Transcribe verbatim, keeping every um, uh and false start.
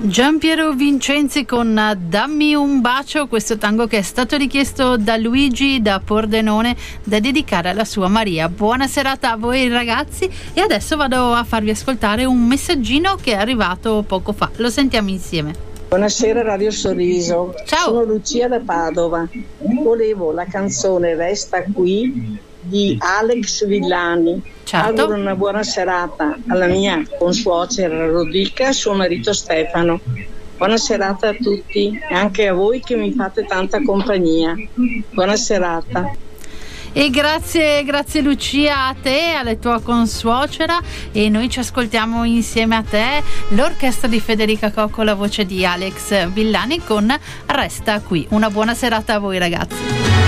Giampiero Vincenzi con Dammi un bacio, questo tango che è stato richiesto da Luigi da Pordenone da dedicare alla sua Maria. Buona serata a voi ragazzi, e adesso vado a farvi ascoltare un messaggino che è arrivato poco fa, lo sentiamo insieme. Buonasera Radio Sorriso. Ciao. Sono Lucia da Padova. Volevo la canzone Resta qui di Alex Villani. Certo. Auguro una buona serata alla mia consuocera Rodica e suo marito Stefano. Buona serata a tutti e anche a voi che mi fate tanta compagnia. Buona serata. E grazie, grazie Lucia a te, alla tua consuocera, e noi ci ascoltiamo insieme a te l'orchestra di Federica Cocco, la voce di Alex Villani con Resta qui. Una buona serata a voi ragazzi.